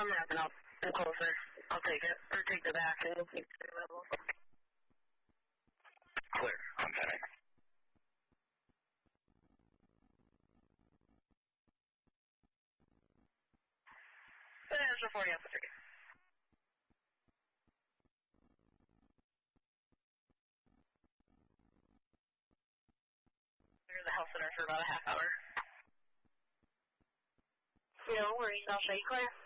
I'm wrapping up. I'm closer. I'll take it. Or take the back and take the level. Clear. I'm heading. There's a 40 up the 3. There's the health center for about a half hour. No worries. I'll show you clear.